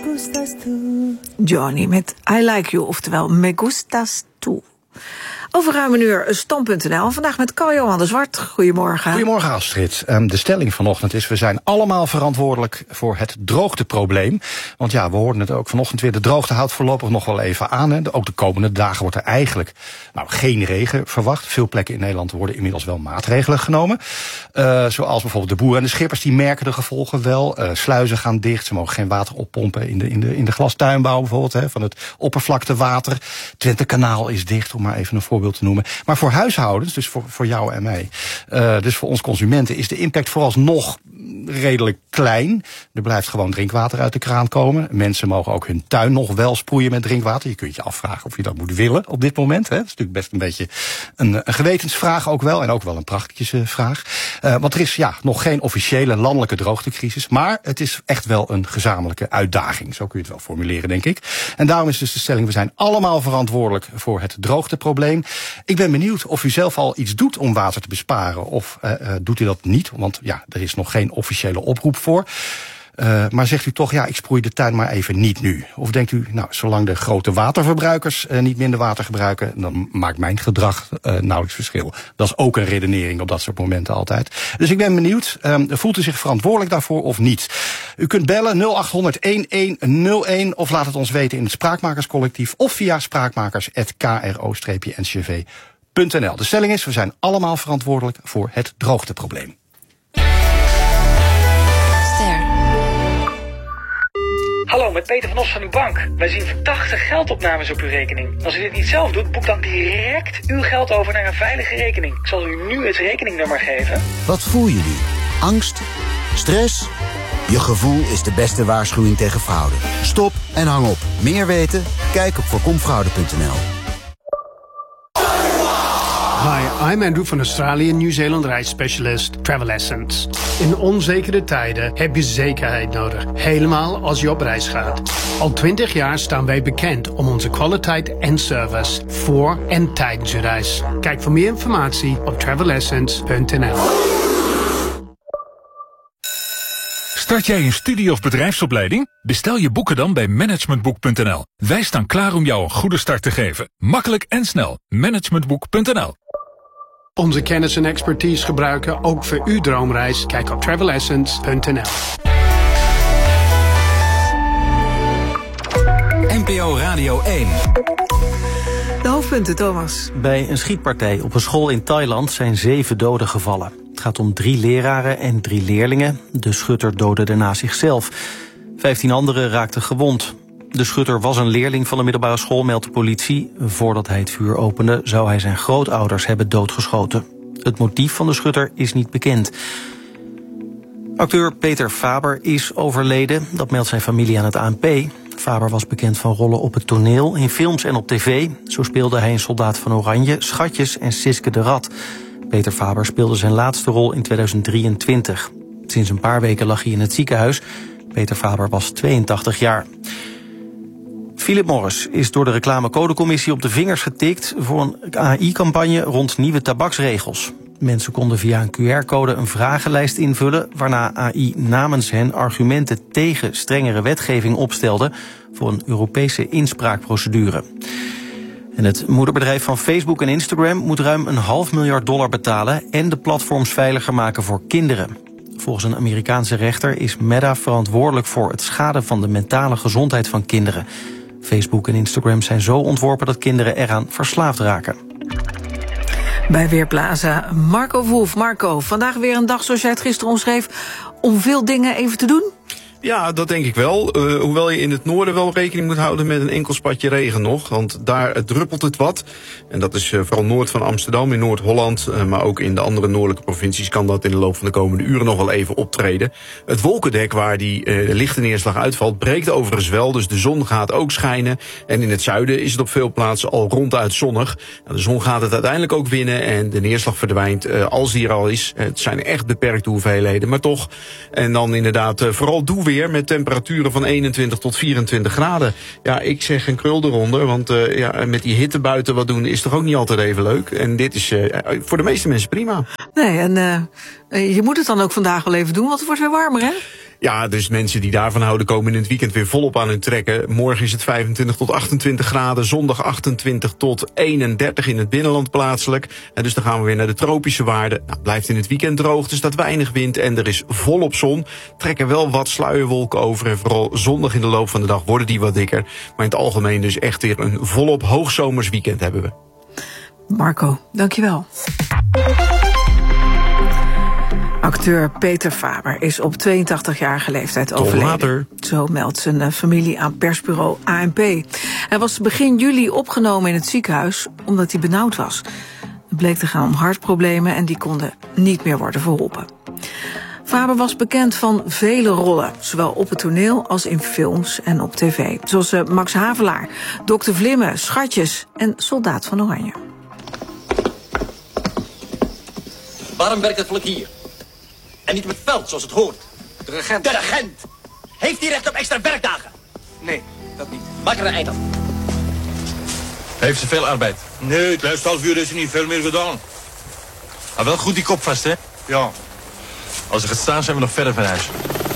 gustas tú. Johnny met I Like You, oftewel Me Gustas Tú. Over ruim een uur Stand.nl. Vandaag met Carl-Johan de Zwart. Goedemorgen. Goedemorgen, Astrid. De stelling vanochtend is: we zijn allemaal verantwoordelijk voor het droogteprobleem. Want ja, we hoorden het ook vanochtend weer. De droogte houdt voorlopig nog wel even aan. Hè. Ook de komende dagen wordt er eigenlijk geen regen verwacht. Veel plekken in Nederland worden inmiddels wel maatregelen genomen. Zoals bijvoorbeeld de boeren en de schippers, die merken de gevolgen wel. Sluizen gaan dicht. Ze mogen geen water oppompen in de glastuinbouw bijvoorbeeld. Hè, van het oppervlaktewater. Twentekanaal is dicht, om maar even een voorbeeld te noemen. Maar voor huishoudens, dus voor jou en mij, dus voor ons consumenten, is de impact vooralsnog redelijk klein. Er blijft gewoon drinkwater uit de kraan komen. Mensen mogen ook hun tuin nog wel sproeien met drinkwater. Je kunt je afvragen of je dat moet willen op dit moment. Hè. Dat is natuurlijk best een beetje een gewetensvraag ook wel. En ook wel een praktische vraag. Want er is nog geen officiële landelijke droogtecrisis. Maar het is echt wel een gezamenlijke uitdaging. Zo kun je het wel formuleren, denk ik. En daarom is dus de stelling: we zijn allemaal verantwoordelijk voor het droogteprobleem. Ik ben benieuwd of u zelf al iets doet om water te besparen. Of doet u dat niet? Want er is nog geen officiële oproep voor. Maar zegt u toch, ik sproei de tuin maar even niet nu? Of denkt u, zolang de grote waterverbruikers niet minder water gebruiken, dan maakt mijn gedrag nauwelijks verschil. Dat is ook een redenering op dat soort momenten altijd. Dus ik ben benieuwd, voelt u zich verantwoordelijk daarvoor of niet? U kunt bellen 0800-1101 of laat het ons weten in het Spraakmakerscollectief of via spraakmakers@kro-ncv.nl. De stelling is: we zijn allemaal verantwoordelijk voor het droogteprobleem. Hallo, met Peter van Os van uw bank. Wij zien verdachte geldopnames op uw rekening. Als u dit niet zelf doet, boek dan direct uw geld over naar een veilige rekening. Ik zal u nu het rekeningnummer geven. Wat voel je nu? Angst? Stress? Je gevoel is de beste waarschuwing tegen fraude. Stop en hang op. Meer weten? Kijk op voorkomfraude.nl. Hi, I'm Andrew van Australië Nieuw-Zeeland reisspecialist Travel Essence. In onzekere tijden heb je zekerheid nodig, helemaal als je op reis gaat. Al 20 jaar staan wij bekend om onze kwaliteit en service voor en tijdens je reis. Kijk voor meer informatie op travelessence.nl. Start jij een studie- of bedrijfsopleiding? Bestel je boeken dan bij managementboek.nl. Wij staan klaar om jou een goede start te geven. Makkelijk en snel. Managementboek.nl. Onze kennis en expertise gebruiken ook voor uw droomreis. Kijk op travelessence.nl. NPO Radio 1. De hoofdpunten, Thomas. Bij een schietpartij op een school in Thailand zijn 7 doden gevallen. Het gaat om 3 leraren en 3 leerlingen. De schutter doodde daarna zichzelf. 15 anderen raakten gewond. De schutter was een leerling van de middelbare school, meldt de politie. Voordat hij het vuur opende, zou hij zijn grootouders hebben doodgeschoten. Het motief van de schutter is niet bekend. Acteur Peter Faber is overleden. Dat meldt zijn familie aan het ANP. Faber was bekend van rollen op het toneel, in films en op tv. Zo speelde hij in Soldaat van Oranje, Schatjes en Siske de Rat. Peter Faber speelde zijn laatste rol in 2023. Sinds een paar weken lag hij in het ziekenhuis. Peter Faber was 82 jaar. Philip Morris is door de reclamecodecommissie op de vingers getikt voor een AI-campagne rond nieuwe tabaksregels. Mensen konden via een QR-code een vragenlijst invullen, waarna AI namens hen argumenten tegen strengere wetgeving opstelde voor een Europese inspraakprocedure. En het moederbedrijf van Facebook en Instagram moet ruim $500 miljoen betalen en de platforms veiliger maken voor kinderen. Volgens een Amerikaanse rechter is Meta verantwoordelijk voor het schaden van de mentale gezondheid van kinderen. Facebook en Instagram zijn zo ontworpen dat kinderen eraan verslaafd raken. Bij Weerplaza Marco Wolf. Marco, vandaag weer een dag zoals jij het gisteren omschreef, om veel dingen even te doen? Ja, dat denk ik wel. Hoewel je in het noorden wel rekening moet houden met een enkel spatje regen nog. Want daar druppelt het wat. En dat is vooral noord van Amsterdam, in Noord-Holland. Maar ook in de andere noordelijke provincies kan dat in de loop van de komende uren nog wel even optreden. Het wolkendek waar die lichte neerslag uitvalt, breekt overigens wel. Dus de zon gaat ook schijnen. En in het zuiden is het op veel plaatsen al ronduit zonnig. Nou, de zon gaat het uiteindelijk ook winnen en de neerslag verdwijnt als die er al is. Het zijn echt beperkte hoeveelheden, maar toch. En dan inderdaad vooral doe weer met temperaturen van 21 tot 24 graden. Ja, ik zeg een krul eronder, want met die hitte buiten wat doen is toch ook niet altijd even leuk. En dit is voor de meeste mensen prima. Nee, en je moet het dan ook vandaag wel even doen, want het wordt weer warmer, hè? Ja, dus mensen die daarvan houden komen in het weekend weer volop aan hun trekken. Morgen is het 25 tot 28 graden. Zondag 28 tot 31 in het binnenland plaatselijk. En dus dan gaan we weer naar de tropische waarden. Nou, blijft in het weekend droog, er staat weinig wind en er is volop zon. Trekken wel wat sluierwolken over en vooral zondag in de loop van de dag worden die wat dikker. Maar in het algemeen dus echt weer een volop hoogsomers weekend hebben we. Marco, dankjewel. Acteur Peter Faber is op 82-jarige leeftijd overleden. Later. Zo meldt zijn familie aan persbureau ANP. Hij was begin juli opgenomen in het ziekenhuis omdat hij benauwd was. Het bleek te gaan om hartproblemen en die konden niet meer worden verholpen. Faber was bekend van vele rollen, zowel op het toneel als in films en op tv. Zoals Max Havelaar, Dr. Vlimmen, Schatjes en Soldaat van Oranje. Waarom werkt het volk hier? En niet op het veld, zoals het hoort. De regent. De regent! Heeft hij recht op extra werkdagen? Nee, dat niet. Maak er een eind aan. Heeft ze veel arbeid? Nee, het laatste half uur is er niet veel meer gedaan. Maar wel goed die kop vast, hè? Ja. Als er gaat staan, zijn we nog verder van huis.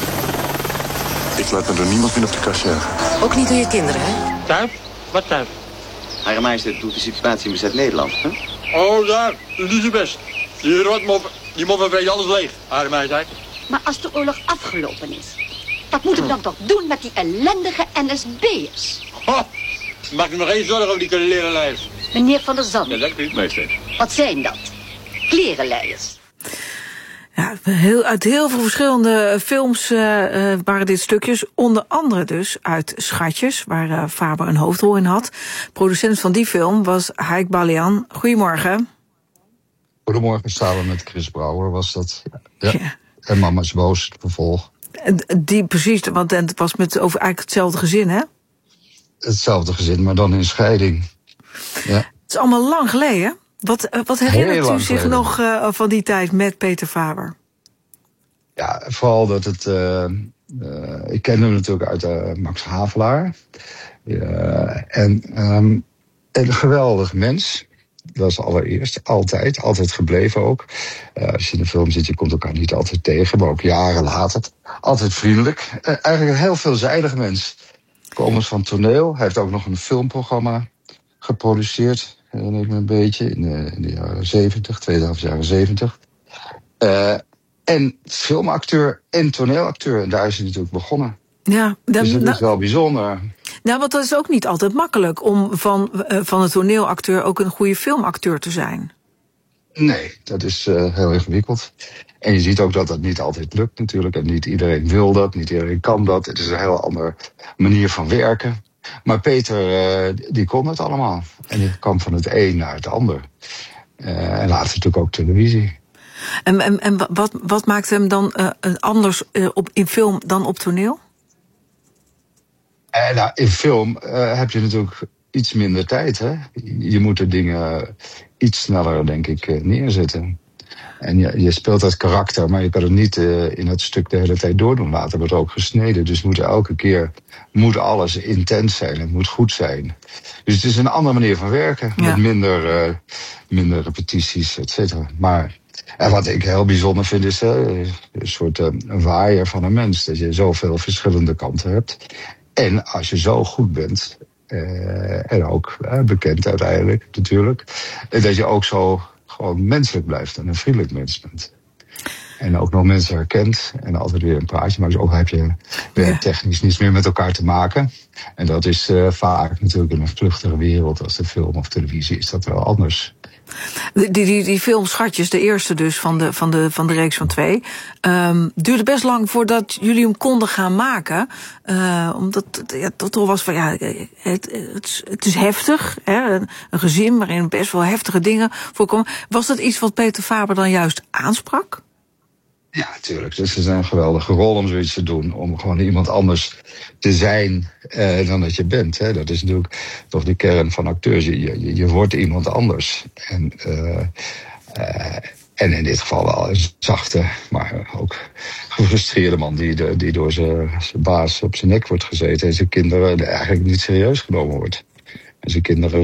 Ik laat er door niemand meer op de kast jagen. Ook niet door je kinderen, hè? Thuis? Wat thuis? Hare Majesteit doet de situatie in bezet Nederland, hè? Oh, daar. Dat is het best. Die rotmoppen, die moppen vreet alles leeg, Hare Majesteit. Maar als de oorlog afgelopen is, wat moeten we dan toch doen met die ellendige NSB'ers? Maak je nog geen zorgen over die klerenleiders. Meneer Van der Zand. Ja, dat niet, meester. Wat zijn dat? Klerenleiders. Ja, uit heel veel verschillende films waren dit stukjes. Onder andere dus uit Schatjes, waar Faber een hoofdrol in had. Producent van die film was Haik Balian. Goedemorgen. Goedemorgen, samen met Chris Brouwer was dat. Ja. En Mama is boos, het vervolg. Die precies, want het was met over eigenlijk hetzelfde gezin, hè? Hetzelfde gezin, maar dan in scheiding. Ja. Het is allemaal lang geleden. Wat herinnert u zich nog van die tijd met Peter Faber? Ja, vooral dat het... ik ken hem natuurlijk uit Max Havelaar. En een geweldig mens. Dat is allereerst. Altijd gebleven ook. Als je in de film zit, je komt elkaar niet altijd tegen. Maar ook jaren later. Altijd vriendelijk. Eigenlijk een heel veelzijdig mens. Komend van toneel. Hij heeft ook nog een filmprogramma geproduceerd. Herinner ik me een beetje. In de jaren 70, tweede helft jaren 70. En filmacteur en toneelacteur. En daar is hij natuurlijk begonnen. Ja, dus dat is wel bijzonder. Nou, want dat is ook niet altijd makkelijk om van een toneelacteur ook een goede filmacteur te zijn. Nee, dat is heel ingewikkeld. En je ziet ook dat dat niet altijd lukt natuurlijk. En niet iedereen wil dat, niet iedereen kan dat. Het is een heel andere manier van werken. Maar Peter, die kon het allemaal. En die kwam van het een naar het ander. En later natuurlijk ook televisie. En wat maakt hem dan anders in film dan op toneel? Nou, in film heb je natuurlijk iets minder tijd, hè? Je moet de dingen iets sneller, denk ik, neerzetten. En je speelt dat karakter, maar je kan het niet in het stuk de hele tijd doordoen. Later wordt ook gesneden, dus elke keer moet alles intens zijn. Het moet goed zijn. Dus het is een andere manier van werken. Ja. Met minder repetities, et cetera. Maar wat ik heel bijzonder vind is een soort een waaier van een mens. Dat je zoveel verschillende kanten hebt. En als je zo goed bent, en ook bekend uiteindelijk natuurlijk, dat je ook zo gewoon menselijk blijft en een vriendelijk mens bent. En ook nog mensen herkent en altijd weer een praatje maakt. Dus ook heb je technisch niets meer met elkaar te maken. En dat is vaak natuurlijk in een vluchtige wereld als de film of televisie is dat wel anders. Die film Schatjes, de eerste dus van de reeks van 2... duurde best lang voordat jullie hem konden gaan maken. Omdat het toch was van het is heftig. Hè, een gezin waarin best wel heftige dingen voorkomen. Was dat iets wat Peter Faber dan juist aansprak? Ja, natuurlijk. Dus het is een geweldige rol om zoiets te doen. Om gewoon iemand anders te zijn dan dat je bent. Hè. Dat is natuurlijk toch de kern van acteurs. Je wordt iemand anders. En in dit geval wel een zachte, maar ook gefrustreerde man die door zijn baas op zijn nek wordt gezeten. En zijn kinderen eigenlijk niet serieus genomen wordt. En zijn kinderen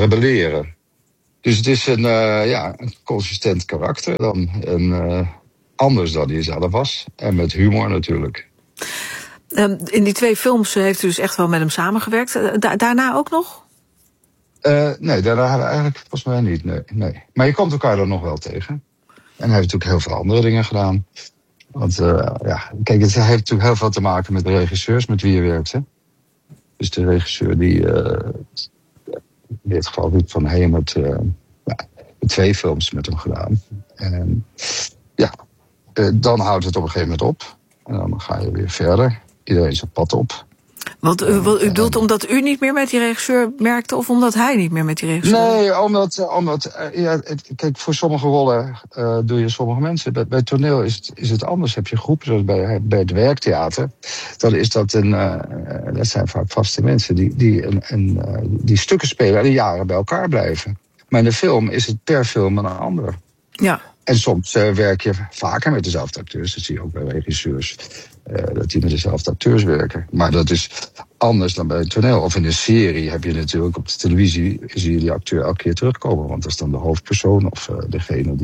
rebelleren. Dus het is een consistent karakter dan. anders dan hij zelf was. En met humor natuurlijk. In die 2 films heeft u dus echt wel met hem samengewerkt. Daarna ook nog? Nee, daarna hebben we eigenlijk volgens mij niet. Nee. Maar je komt elkaar dan nog wel tegen. En hij heeft natuurlijk heel veel andere dingen gedaan. Want kijk, het heeft natuurlijk heel veel te maken met de regisseurs met wie je werkt. Hè? Dus de regisseur die in dit geval Ruud van Hemert 2 films met hem gedaan. En dan houdt het op een gegeven moment op. En dan ga je weer verder. Iedereen zijn pad op. Want u bedoelt omdat u niet meer met die regisseur werkte of omdat hij niet meer met die regisseur werkte? Nee, omdat kijk, voor sommige rollen doe je sommige mensen. Bij toneel is het anders. Heb je groepen, zoals bij het werktheater. Dan is dat dat zijn vaak vaste mensen die stukken spelen en jaren bij elkaar blijven. Maar in de film is het per film een ander. Ja. En soms werk je vaker met dezelfde acteurs. Dat zie je ook bij regisseurs. Dat die met dezelfde acteurs werken. Maar dat is anders dan bij het toneel. Of in een serie heb je natuurlijk op de televisie... zie je die acteur elke keer terugkomen. Want dat is dan de hoofdpersoon of degene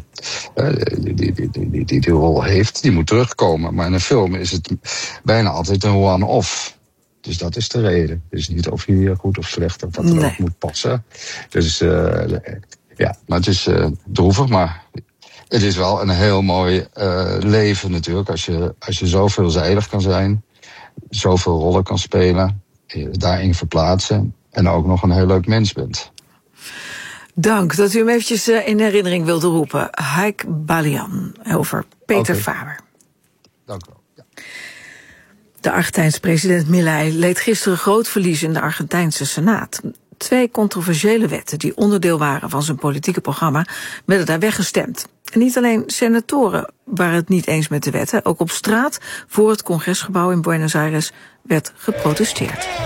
die rol heeft. Die moet terugkomen. Maar in een film is het bijna altijd een one-off. Dus dat is de reden. Dus niet of je goed of slecht of wat er ook moet passen. Dus maar het is droevig, maar... Het is wel een heel mooi leven natuurlijk. Als je zo veelzijdig kan zijn. Zoveel rollen kan spelen. Daarin verplaatsen. En ook nog een heel leuk mens bent. Dank dat u hem eventjes in herinnering wilde roepen. Haik Balian over Peter Faber. Dank u wel. Ja. De Argentijnse president Milei leed gisteren groot verlies in de Argentijnse Senaat. 2 controversiële wetten die onderdeel waren van zijn politieke programma werden daar weggestemd. En niet alleen senatoren waren het niet eens met de wetten. Ook op straat voor het congresgebouw in Buenos Aires werd geprotesteerd.